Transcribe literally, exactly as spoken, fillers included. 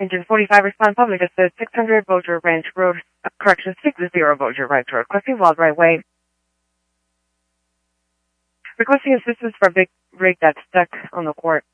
Engine forty-five, respond public assist, six hundred Bossier Ranch Road, uh, correction, six zero Bossier Ranch Road, requesting Wild right way. Requesting assistance for a big rig that's stuck on the court.